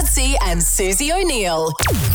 Lutzi and Susie O'Neill.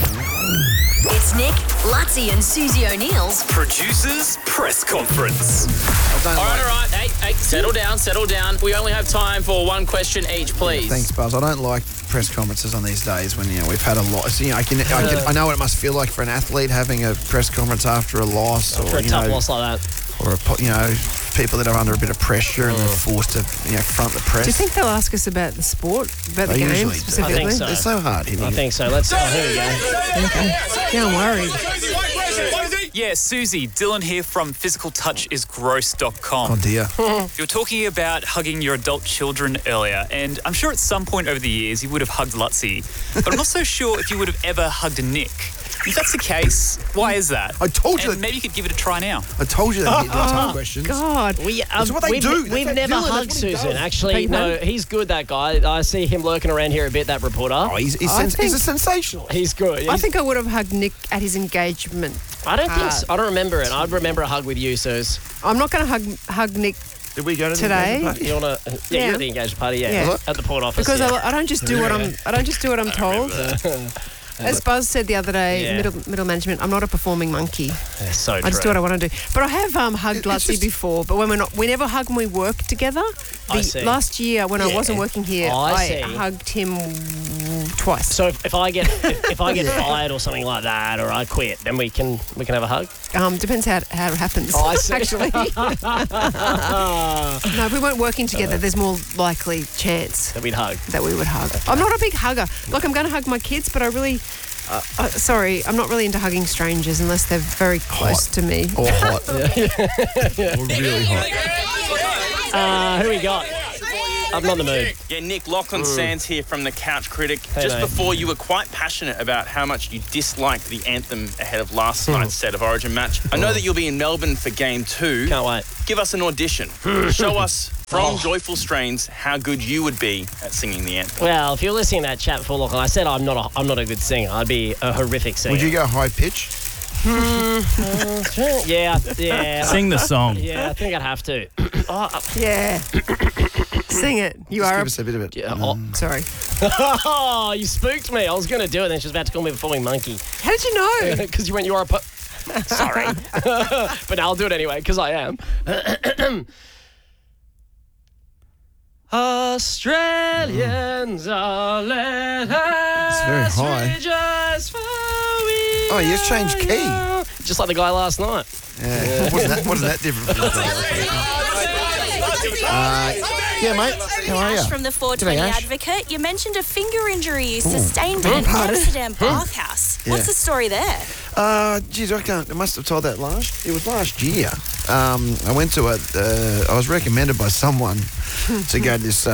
It's Nick, Lutzi and Susie O'Neill's Producers Press Conference. All right. Hey, settle down. We only have time for one question each, please. Thanks, Buzz. I don't like press conferences on these days when we've had a loss. So, I know what it must feel like for an athlete having a press conference after a loss, or For a tough loss like that. or people that are under a bit of pressure and they're forced to front the press. Do you think they'll ask us about the sport, about the game usually do. specifically? I think so. They're so hard hitting. I think so. Let's. Oh, here we go. Okay. Yeah, I'm worried. Yeah, Susie, Dylan here from physicaltouchisgross.com. Oh dear. You were talking about hugging your adult children earlier, and I'm sure at some point over the years you would have hugged Lutzi, but I'm not so sure if you would have ever hugged Nick. If that's the case, why is that? I told you And maybe you could give it a try now. I told you they'd get tough questions. God. That's what they do. We've That's never Dylan, that's hugged what he Susan. does. Actually, no, he's good, that guy. I see him lurking around here a bit, that reporter. Oh, he's a sensationalist. He's good. I think I would have hugged Nick at his engagement. I don't think so. I don't remember it. I'd remember a hug with you, Suze. I'm not going to hug Nick Did we go to today. the party? You wanna? Yeah, Yeah. you're at the engagement party. Yeah, Yeah. at the port office. because yeah. I don't just do what I'm told. As Buzz said the other day, Yeah. middle management, I'm not a performing monkey. That's so true. I just do what I want to do. But I have hugged It's Lutzi just- before, but we never hug when we work together. I see. Last year when I wasn't working here, I see. hugged him twice. So if I get fired or something like that, or I quit, then we can have a hug. Depends how it happens. Oh, I see. Actually, no, if we weren't working together, there's more likely chance That we'd hug. that we would hug. I'm not a big hugger. Like, I'm going to hug my kids, but I really, I'm not really into hugging strangers unless they're very close to me. Or hot. Or really hot. Who we got? I'm not in the mood. Yeah, Nick, Lachlan Sands here from The Couch Critic. Hey, Just mate. before, you were quite passionate about how much you disliked the anthem ahead of last night's State of Origin match. I know that you'll be in Melbourne for Game 2. Can't wait. Give us an audition. Show us from Joyful Strains how good you would be at singing the anthem. Well, if you're listening to that chat before, Lachlan, I said I'm not a good singer. I'd be a horrific singer. Would you go high pitch? Yeah. Sing the song. Yeah, I think I'd have to. Yeah. Sing it. You Just are. give us a bit of it. Yeah, Sorry. Oh, you spooked me. I was going to do it, then she was about to call me a performing monkey. How did you know? Because you went, you are a Sorry. But now I'll do it anyway, because I am. Australians are let us very high. rejoice, for we Oh, you just changed key. are- Just like the guy last night. Yeah. Wasn't that different from the yeah, mate. How are you? Ash from the 420 G'day, Ash. Advocate. You mentioned a finger injury you sustained at an Amsterdam bathhouse. What's the story there? Geez, I must have told that it was last year. I went to I was recommended by someone to go to this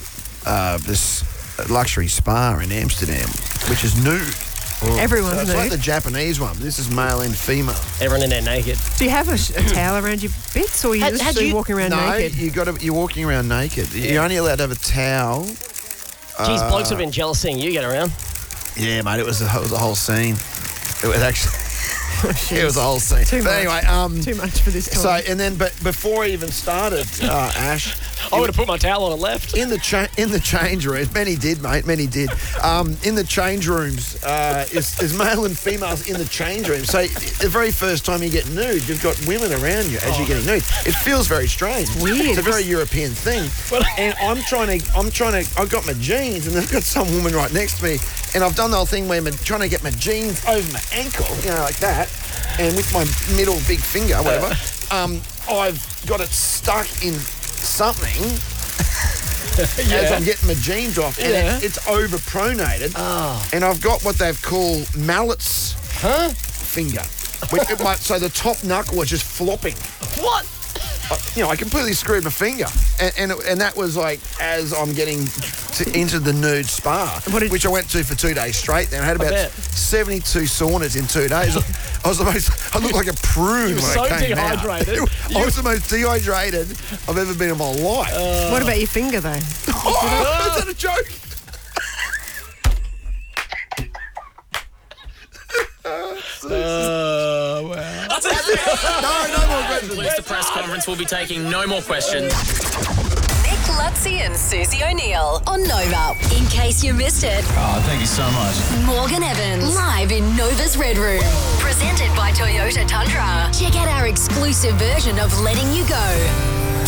luxury spa in Amsterdam, which is nude. Everyone's So it's like nude. the Japanese one. This is male and female. Everyone in there naked. Do you have a towel around your bits, or are you Had just you- walking around No, naked? you're walking around naked. You're only allowed to have a towel. Jeez, blokes would have been jealous seeing you get around. Yeah, mate, it was a whole scene. It was actually it was a whole scene. Too But much. anyway, Too much for this time. but before I even started, Ash, I would have put my towel on and left. in the change rooms, many did, mate, many did. In the change rooms, is male and females in the change rooms. So the very first time you get nude, you've got women around you as you're getting nude. It feels very strange. It's weird. It's a very European thing. And I've got my jeans, and I've got some woman right next to me, and I've done the whole thing where I'm trying to get my jeans over my ankle, like that, and with my middle big finger, whatever, I've got it stuck in something as I'm getting my jeans off, and it's overpronated, and I've got what they've called mallet's finger. So the top knuckle was just flopping. What? I completely screwed my finger, and that was like as I'm getting into the nude spa, which I went to for 2 days straight. Then I had about 72 saunas in 2 days. I looked like a prune. You were when so I came dehydrated. Out. I was the most dehydrated I've ever been in my life. What about your finger, though? Is that a joke? No more questions. Concludes the press conference. We'll be taking no more questions. Nick Lutzi and Susie O'Neill on Nova. in case case you missed it. Oh, thank you so much. Morgan Evans, live in Nova's Red Room. Presented by Toyota Tundra. Check out our exclusive version of Letting You Go.